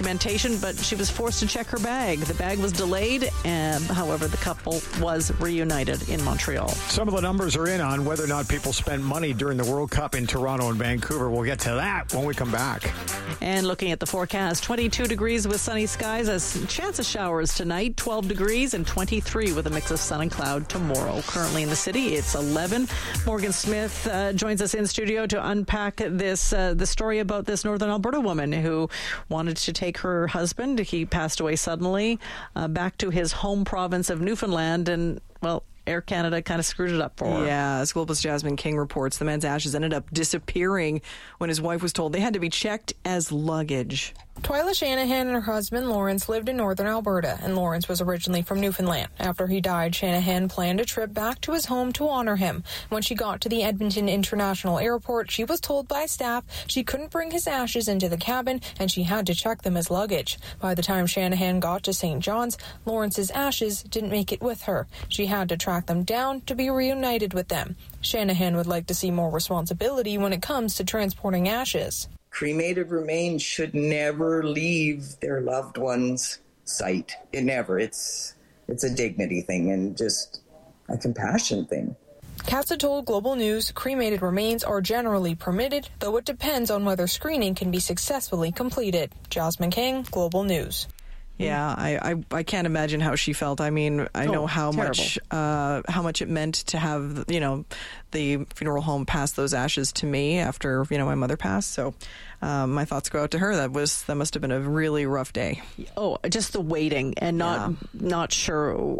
documentation, but she was forced to check her bag. The bag was delayed, however, the couple was reunited in Montreal. Some of the numbers are in on whether or not people spent money during the World Cup in Toronto and Vancouver. We'll get to that when we come back. And looking at the forecast, 22 degrees with sunny skies, a chance of showers tonight, 12 degrees, and 23 with a mix of sun and cloud tomorrow. Currently in the city, it's 11. Morgan Smith joins us in studio to unpack the story about this Northern Alberta woman who wanted to take her husband, he passed away suddenly, back to his home province of Newfoundland, and, well, Air Canada kind of screwed it up for her. Yeah, as Global's Jasmine King reports, the man's ashes ended up disappearing when his wife was told they had to be checked as luggage. Twyla Shanahan and her husband Lawrence lived in Northern Alberta, and Lawrence was originally from Newfoundland. After he died, Shanahan planned a trip back to his home to honor him. When she got to the Edmonton International Airport, she was told by staff she couldn't bring his ashes into the cabin, and she had to check them as luggage. By the time Shanahan got to St. John's, Lawrence's ashes didn't make it with her. She had to track them down to be reunited with them. Shanahan would like to see more responsibility when it comes to transporting ashes. Cremated remains should never leave their loved one's sight. It never. It's a dignity thing and just a compassion thing. Katza told Global News cremated remains are generally permitted, though it depends on whether screening can be successfully completed. Jasmine King, Global News. Yeah, I can't imagine how she felt. I mean, I know how much it meant to have, the funeral home pass those ashes to me after, my mother passed. So my thoughts go out to her. That must have been a really rough day. Oh, just the waiting and not sure,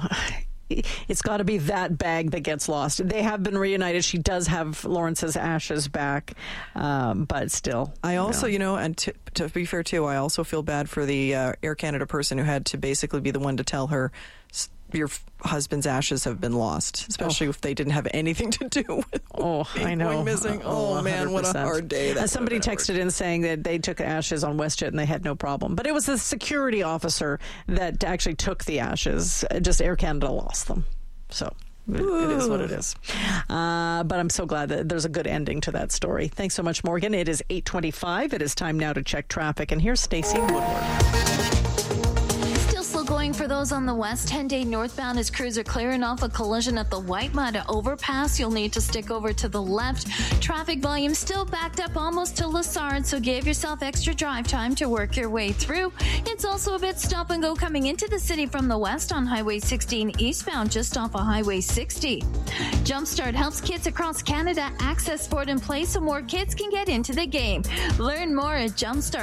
it's got to be that bag that gets lost. They have been reunited. She does have Lawrence's ashes back, but still. I also, and to be fair too, I also feel bad for the Air Canada person who had to basically be the one to tell her your husband's ashes have been lost, especially if they didn't have anything to do with going missing. Oh, man, 100%. What a hard day. Somebody texted in saying that they took ashes on WestJet and they had no problem. But it was the security officer that actually took the ashes. Just Air Canada lost them. So it is what it is. But I'm so glad that there's a good ending to that story. Thanks so much, Morgan. It is 8:25. It is time now to check traffic. And here's Stacey Woodward. Going for those on the west, 10-day northbound as crews are clearing off a collision at the White Mud overpass. You'll need to stick over to the left. Traffic volume still backed up almost to Lessard, so give yourself extra drive time to work your way through. It's also a bit stop and go coming into the city from the west on Highway 16 eastbound just off of Highway 60. Jumpstart helps kids across Canada access sport and play so more kids can get into the game. Learn more at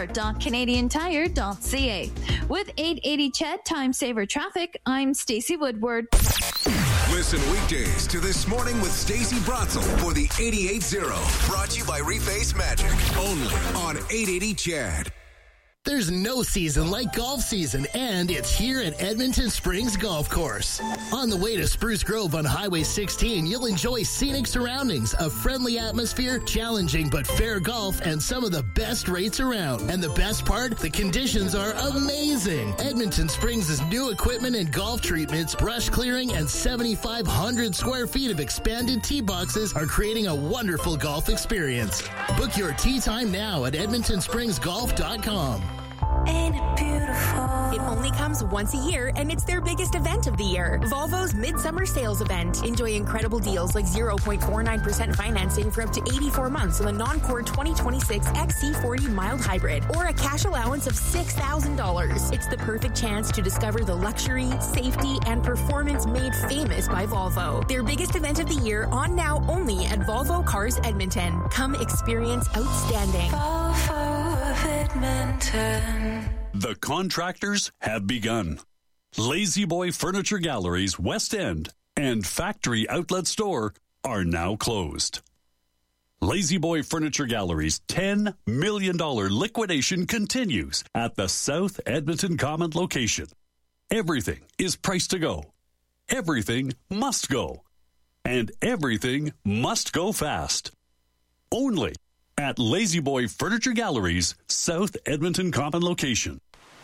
jumpstart.canadiantire.ca. With 880 CHED Time Saver Traffic, I'm Stacey Woodward. Listen weekdays to This Morning with Stacey Bratzel for the 88.0. Brought to you by Reface Magic. Only on 880 CHED. There's no season like golf season, and it's here at Edmonton Springs Golf Course. On the way to Spruce Grove on Highway 16, you'll enjoy scenic surroundings, a friendly atmosphere, challenging but fair golf, and some of the best rates around. And the best part, the conditions are amazing. Edmonton Springs' new equipment and golf treatments, brush clearing, and 7,500 square feet of expanded tee boxes are creating a wonderful golf experience. Book your tee time now at edmontonspringsgolf.com. Ain't it beautiful? It only comes once a year, and it's their biggest event of the year. Volvo's Midsummer Sales Event. Enjoy incredible deals like 0.49% financing for up to 84 months on the non-core 2026 XC40 mild hybrid, or a cash allowance of $6,000. It's the perfect chance to discover the luxury, safety, and performance made famous by Volvo. Their biggest event of the year, on now only at Volvo Cars Edmonton. Come experience outstanding. Volvo of Edmonton. The contractors have begun. Lazy Boy Furniture Galleries West End and Factory Outlet Store are now closed. Lazy Boy Furniture Galleries' $10 million liquidation continues at the South Edmonton Common location. Everything is priced to go. Everything must go. And everything must go fast. Only at Lazy Boy Furniture Galleries, South Edmonton Common location.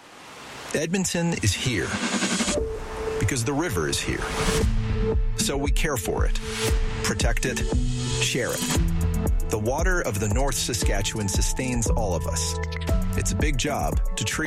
Edmonton is here because the river is here. So we care for it, protect it, share it. The water of the North Saskatchewan sustains all of us. It's a big job to treat